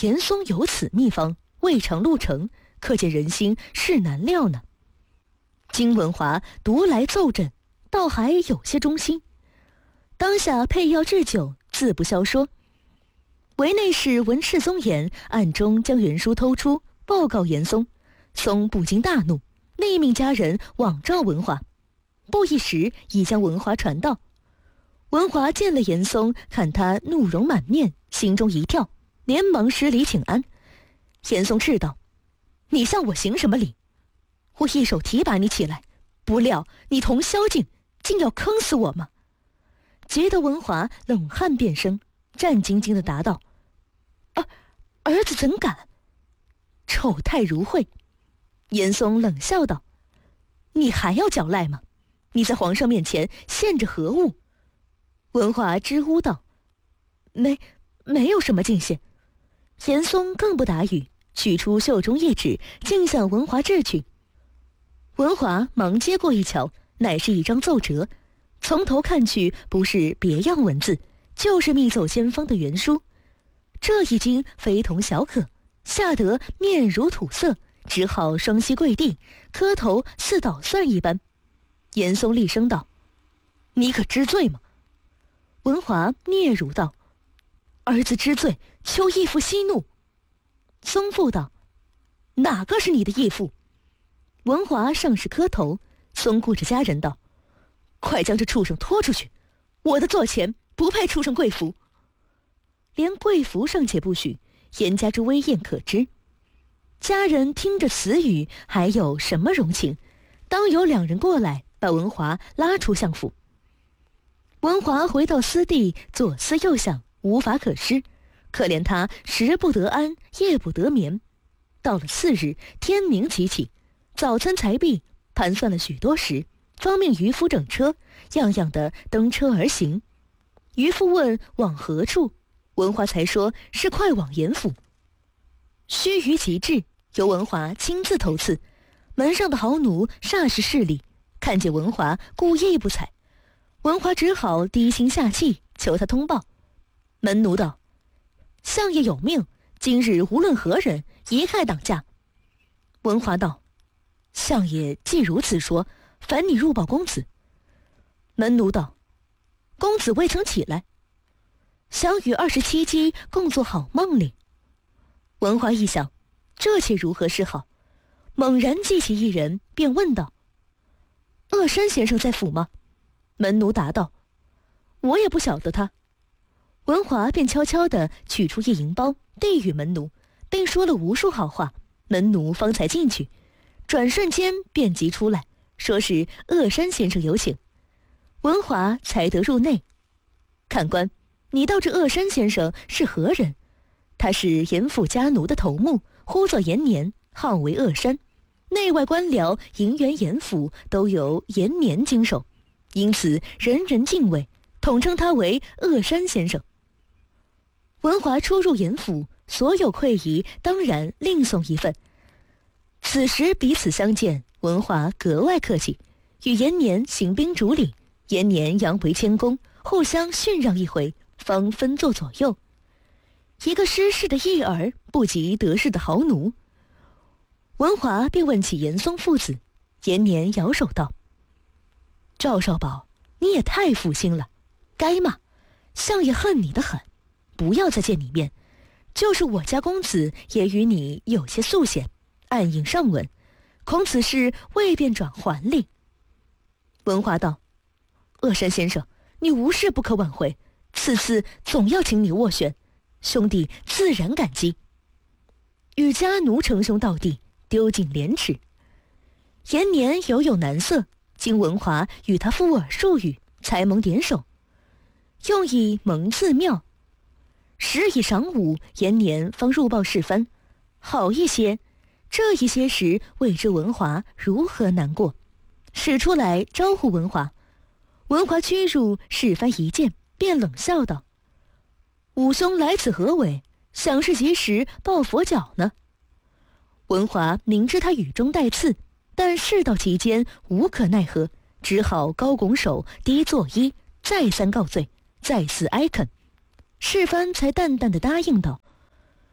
严嵩有此秘方，未尝录成，可见人心是难料呢。金文华独来奏诊，倒还有些忠心。当下配药置酒，自不消说。唯内侍闻赤松衍暗中将原书偷出，报告严嵩，嵩不禁大怒，立命家人往召文华。不一时已将文华传到。文华见了严嵩，看他怒容满面，心中一跳，连忙施礼请安。严嵩斥道：“你向我行什么礼？我一手提拔你起来，不料你同宵禁，竟要坑死我吗？”急得文华冷汗遍身，战兢兢地答道：“儿子怎敢？”丑态如晦。严嵩冷笑道：“你还要狡赖吗？你在皇上面前献着何物？”文华支吾道：“没有什么进献。”严嵩更不答语，取出袖中一纸，径向文华掷去。文华忙接过一瞧，乃是一张奏折，从头看去不是别样文字，就是密奏先锋的原书。这已经非同小可，吓得面如土色，只好双膝跪地，磕头似捣蒜一般。严嵩厉声道：“你可知罪吗？”文华嗫嚅道：“儿子知罪，求义父息怒。”嵩父道：“哪个是你的义父？”文华上是磕头，嵩顾着家人道：“快将这畜生拖出去！我的座前不配畜生贵服。”连贵服尚且不许，严家之威严可知。家人听着此语，还有什么容情？当有两人过来，把文华拉出相府。文华回到私地，左思右想，无法可施。可怜他食不得安，夜不得眠。到了次日，天明即起，早餐才毕，盘算了许多时，方命渔夫整车，样样的登车而行。渔夫问往何处，文华才说是快往严府。须臾即至，由文华亲自头次。门上的豪奴霎时势力，看见文华故意不睬。文华只好低心下气，求他通报。门奴道：“相爷有命，今日无论何人，一概挡驾。”文华道：“相爷既如此说，烦你入报公子。”门奴道：“公子未曾起来，想与27姬共做好梦里。”文华一想，这且如何是好？猛然记起一人，便问道：“鄂山先生在府吗？”门奴答道：“我也不晓得他。”文华便悄悄地取出一银包，递与门奴，并说了无数好话，门奴方才进去。转瞬间便即出来，说是鄂山先生有请。文华才得入内。看官，你道这鄂山先生是何人？他是严府家奴的头目，呼作延年，号为鄂山。内外官僚、营员严府都由延年经手，因此人人敬畏，统称他为鄂山先生。文华初入严府，所有馈仪当然另送一份。此时彼此相见，文华格外客气，与延年行宾主礼，延年扬为谦恭，互相训让一回，方分坐左右。一个失势的义儿，不及得势的豪奴。文华便问起严嵩父子，延年摇手道：“赵少保，你也太负心了，该骂，相爷恨你的很，不要再见你面。就是我家公子也与你有些宿嫌，暗应上文，恐此事未便转还礼。”文华道：“鄂山先生，你无事不可挽回，此次总要请你斡旋，兄弟自然感激。”与家奴称兄道弟，丢尽廉耻。延年有难色，经文华与他附耳数语，才蒙点首，用以蒙自妙。时已晌午，延年方入报事番，好一些。这一些时，未知文华如何难过，使出来招呼文华。文华屈入事番一见，便冷笑道：“五兄来此何为？想是及时抱佛脚呢。”文华明知他语中带刺，但事到其间无可奈何，只好高拱手，低作揖，再三告罪，再次哀恳。事番才淡淡的答应道：“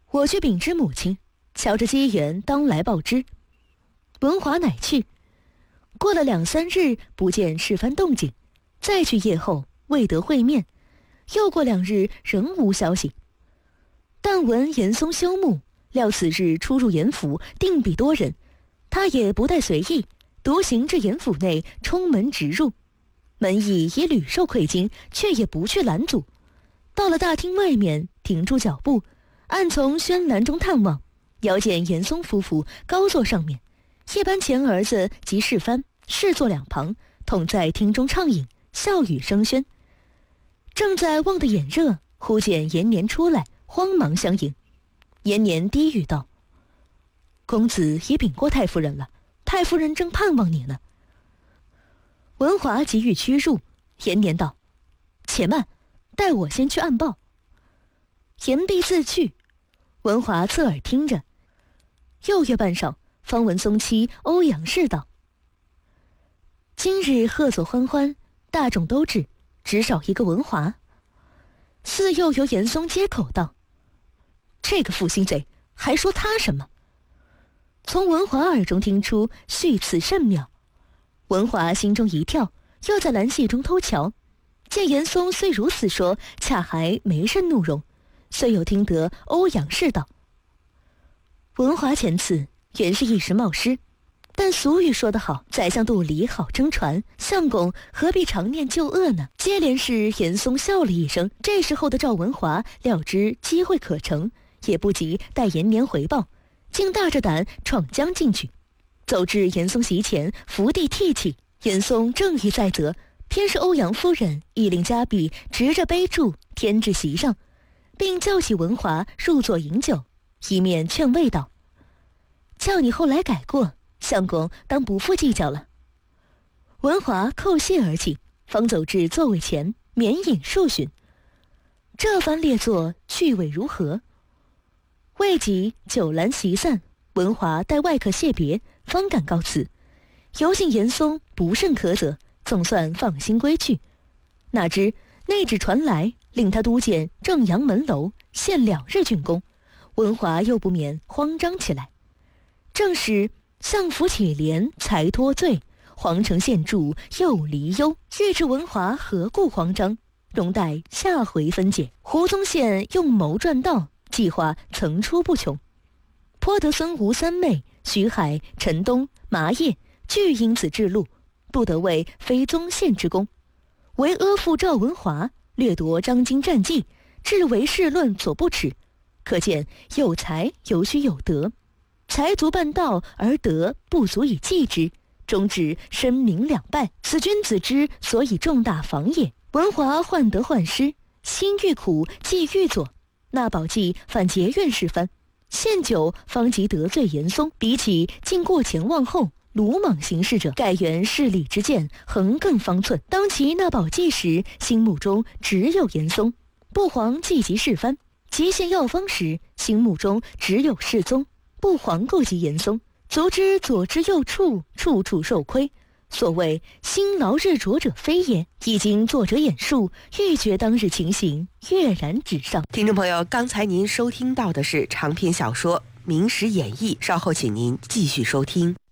我去禀知母亲，瞧着机缘，当来报之。”文华乃去。过了2-3日，不见事番动静，再去夜后，未得会面。又过2日，仍无消息。但闻严嵩休沐，料此日出入严府，定必多人。他也不待随意，独行至严府内，冲门直入。门役已屡受窥惊，却也不去拦阻。到了大厅外面，停住脚步，暗从轩栏中探望，遥见严嵩夫妇高坐上面，夜班前儿子及世蕃侍坐两旁，同在厅中畅饮，笑语声喧。正在望得眼热，忽见延年出来，慌忙相迎。延年低语道：“公子已禀过太夫人了，太夫人正盼望你呢。”文华急欲驱入，延年道：“且慢，待我先去暗报。”言毕自去，文华侧耳听着。又约半晌，方闻松妻欧阳氏道：“今日贺作欢欢，大众都至，只少一个文华。”似又由严嵩接口道：“这个负心贼，还说他什么？”从文华耳中听出序词甚妙。文华心中一跳，又在栏隙中偷瞧，见严嵩虽如此说，恰还没甚怒容，虽有听得欧阳氏道：“文华前次原是一时冒失，但俗语说得好，宰相肚里好争传，相公何必常念旧恶呢？”接连是严嵩笑了一声。这时候的赵文华料知机会可乘，也不及待延年回报，竟大着胆闯将进去，走至严嵩席前，伏地涕泣。严嵩正欲再责，偏是欧阳夫人一令家婢执着杯箸添至席上，并叫起文华入座饮酒，一面劝慰道：“叫你后来改过，相公当不负计较了。”文华叩谢而起，方走至座位前，免饮数巡。这番列坐，趣味如何？未及酒阑席散，文华待外客谢别，方敢告辞。犹信严嵩不甚苛责，总算放心归去。哪知内旨传来，令他督检正阳门楼，限2日竣工。文华又不免慌张起来。正是相府乞怜才脱罪，皇城献祝又离忧。欲知文华何故慌张，容待下回分解。胡宗宪用谋赚道，计划层出不穷。颇得孙吴三妹、徐海、陈东、麻叶俱因此致禄，不得为非宗宪之功。唯阿父赵文华掠夺张京战绩，至为世论所不齿。可见有才有须有德，才足办道，而德不足以继之，终至声名两败。此君子之所以重大防也。文华患得患失，心愈苦，计愈左。那宝记反结怨世蕃，献酒方即得罪严嵩。比起竟过前望后，鲁莽行事者，盖原势力之见，横亘方寸。当其那宝记时，心目中只有严嵩；不遑计及世蕃。极献药方时，心目中只有世宗，不遑顾及严嵩。足知左支右绌，处处受亏。所谓辛劳日灼者非也。一经作者演述，欲觉当日情形跃然纸上。 听众朋友，刚才您收听到的是长篇小说《明史演义》，稍后请您继续收听。